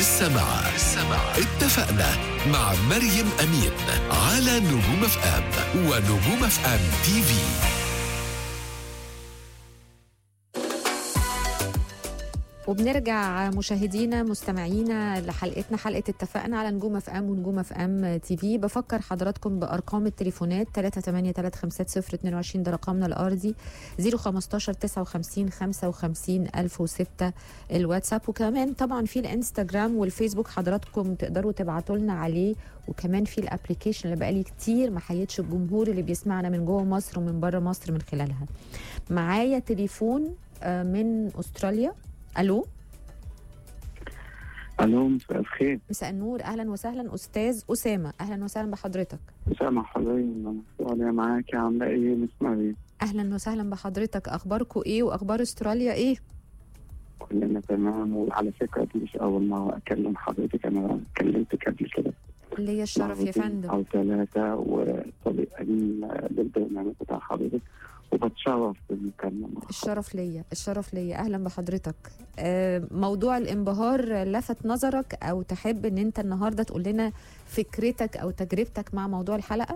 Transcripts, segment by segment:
لسه مع اتفقنا مع مريم أمين على نجوم اف ام ونجوم اف ام تي في. وبنرجع مشاهدينا مستمعينا لحلقتنا، حلقة اتفقنا على نجوم اف ام ونجوم اف ام تي في. بفكر حضراتكم بأرقام التليفونات 3835022 ده رقمنا الأرضي، 015 59 55 1006 الواتساب، وكمان طبعا في الانستجرام والفيسبوك حضراتكم تقدروا تبعتوا لنا عليه، وكمان في الابليكيشن اللي بقالي كتير ما حيتش الجمهور اللي بيسمعنا من جوه مصر ومن بره مصر من خلالها. معايا تليفون من أستراليا. الو مساء الخير. مساء النور، اهلا وسهلا استاذ اسامه، اهلا وسهلا بحضرتك. اسامه حضرتك انا معاكي، عامله ايه؟ مسمعي. اهلا وسهلا بحضرتك، اخباركم ايه واخبار استراليا ايه؟ كلنا تمام. وعلى فكره دي مش اول مره اكلم حضرتك، انا كلمتك قبل كده. ليا الشرف يا فندم. او 3 وطريق قديم للبرنامج بتاع حضرتك، وبتشرف بالمكالمه. الشرف ليا، اهلا بحضرتك. موضوع الانبهار لفت نظرك او تحب ان انت النهارده تقول لنا فكرتك او تجربتك مع موضوع الحلقه؟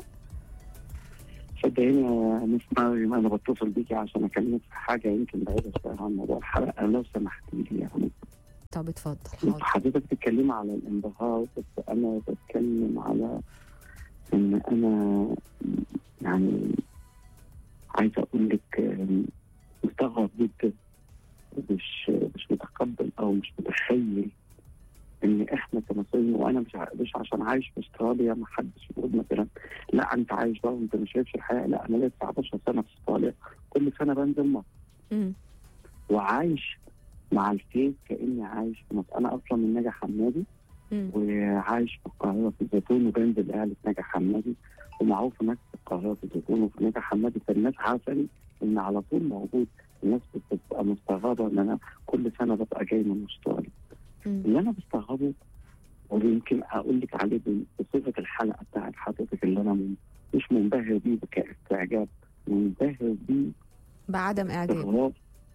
صدقيني انا بتصل بيكي عشان اكلمك في حاجه يمكن بعيده شويه عن موضوع الحلقه، لو سمحتي لي يعني. طب اتفضل. حضرتك بتتكلمي على الانبهار، بس انا بتكلم على ان انا يعني عايز اقول لك مستغرب جدا، مش متقبل او مش متخيل ان احنا كمصريين، وانا مش عشان عايش في استراليا ما حدش يقول مثلا لا انت عايش بقى وانت مش شايفش الحياه. لا، انا ليا 19 سنه في استراليا، كل سنه بنزل مصر وعايش مع الفيس كاني عايش في مصر. انا اصلا من نجع حمادي وعايش في القاهره في الزيتون، وبنزل اهلي في نجع حمادي، ومعروف هناك في القاهره في الزيتون وفي نجع حمادي، فالناس عارفاني ان على طول موجود. الناس بتبقى مستغربه ان انا كل سنه ببقى جاي من استراليا. اللي انا بستغربه ويمكن اقول لك عليه بصيغه الحلقه بتاعت حضرتك، اللي انا مش منبهر بيه كاستعجاب، منبهر بيه بعدم اعجاب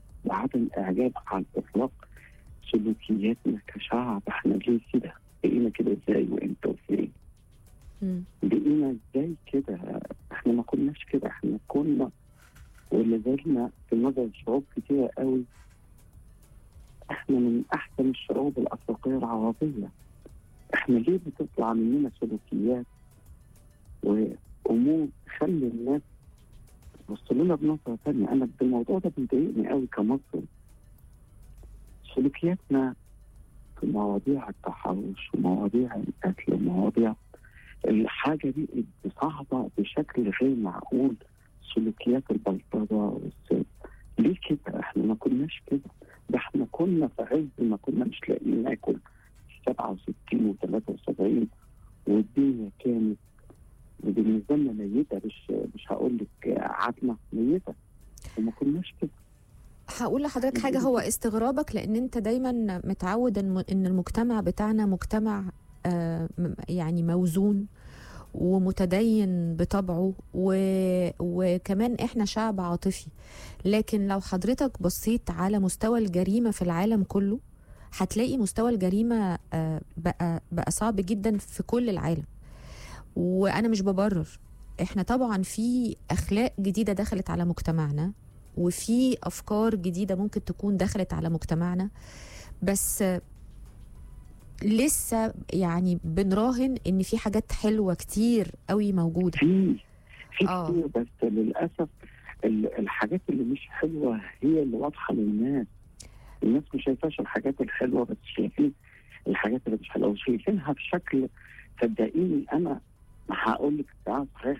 على الاطلاق. سلوكياتنا كشعب، احنا ليه كده؟ بقينا كده ازاي وانت وفين؟ بقينا ازاي كده؟ احنا ما كناش كده، احنا كنا واللي زالنا في نظر شعوب كتيرة قوي احنا من احسن الشعوب الافريقيه العربيه. احنا ليه بتطلع مننا سلوكيات وامور تخلي الناس تبص لنا بنظره ثانيه؟ انا الموضوع ده بيضايقني قوي كمصري. سلوكياتنا في مواضيع التحرش ومواضيع القتل ومواضيع الحاجه دي صعبه بشكل غير معقول. سلوكيات البلطجه والسرقه، ليه كده؟ احنا ما كناش كده. ده احنا كنا في عز ما كنا مش لاقيين ناكل 67 و73، والدنيا كانت بالنسبه لنا ميته، مش هقول لك عتمه، ميته، وما كناش كده. هقول لحضرتك حاجه، هو استغرابك لان انت دايما متعود ان المجتمع بتاعنا مجتمع يعني موزون ومتدين بطبعه، وكمان احنا شعب عاطفي. لكن لو حضرتك بصيت على مستوى الجريمة في العالم كله هتلاقي مستوى الجريمة بقى صعب جدا في كل العالم. وانا مش ببرر، احنا طبعا في اخلاق جديدة دخلت على مجتمعنا، وفي افكار جديدة ممكن تكون دخلت على مجتمعنا، بس لسه يعني بنراهن ان في حاجات حلوه كتير قوي موجوده. في كتير، بس للاسف الحاجات اللي مش حلوه هي اللي واضحه للناس. الناس مش شايفاش الحاجات الحلوه، بس شايفين الحاجات اللي مش حلوه وشايفينها بشكل، صدقيني انا هقول لك صحيح.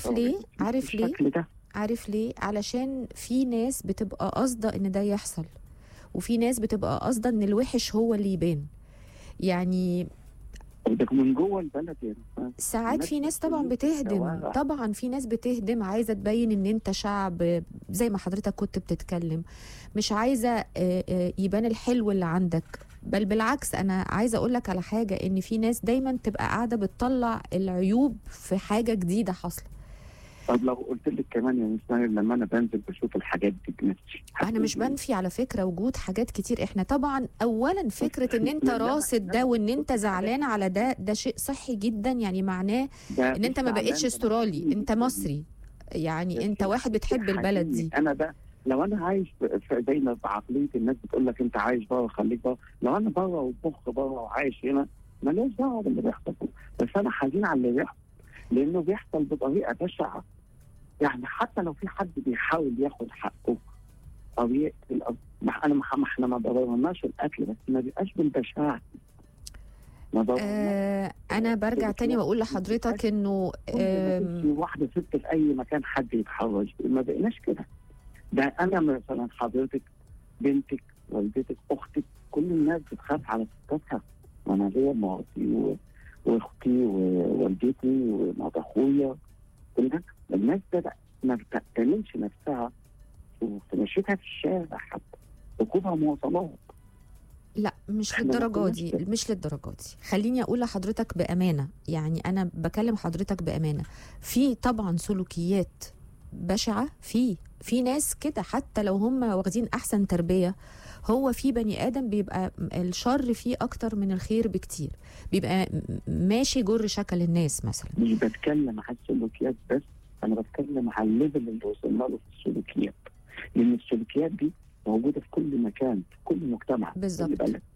عارف ليه؟ علشان في ناس بتبقى قاصده ان ده يحصل، وفي ناس بتبقى قاصده ان الوحش هو اللي يبان. يعني من جوه البلد يعني ساعات في ناس طبعا بتهدم، طبعا في ناس بتهدم عايزه تبين ان انت شعب زي ما حضرتك كنت بتتكلم، مش عايزه يبان الحلو اللي عندك. بل بالعكس، انا عايزه اقول لك على حاجه، ان في ناس دايما تبقى قاعده بتطلع العيوب في حاجه جديده حاصله. طب لو قلت لك كمان يا مستر، لما انا بنزل بشوف الحاجات دي بنفسي، انا مش بنفي على فكره وجود حاجات كتير. احنا طبعا اولا فكره ان انت راصد ده وان انت زعلان على ده شيء صحي جدا، يعني معناه ان انت ما بقتش استرالي، انت مصري، يعني انت واحد بتحب البلد دي. انا ده لو انا عايش زي ما بعقليه الناس بتقول لك انت عايش بره خليك بره، لو انا بره ومخ بره وعايش هنا ماليش دعوه باللي بيحصل، بس انا حزين على اللي بيحصل لانه بيحصل بطريقه بشعه. يعني حتى لو في حد بيحاول ياخد حقه او يقتل أو احنا ما ضررناش القتل، بس ما بيبقاش بالبشاعه. انا برجع تاني واقول لحضرتك انه واحده ست في اي مكان حد يتحرش، ما بقيناش كده. ده انا مثلا حضرتك بنتك والدتك اختك كل الناس بتخاف على ستاتها، وانا ليا مراتي واختي ووالدتي ومرات اخويا، كل ده الناس ده ما بتأتمنش نفسها وتمشيتها في الشارع حتى ركوبها مواصلات. لا مش للدرجة دي، مش للدرجة دي. خليني أقول لحضرتك بأمانة، يعني أنا بكلم حضرتك بأمانة، في طبعا سلوكيات بشعة في ناس كده، حتى لو هم واخدين أحسن تربية، هو في بني آدم بيبقى الشر فيه أكتر من الخير بكتير، بيبقى ماشي جر شكل الناس مثلا. مش بتكلم على السلوكيات بس، أنا بتكلم على الليفل اللي وصلنا له في السلوكيات، لأن السلوكيات دي موجودة في كل مكان في كل مجتمع. بالظبط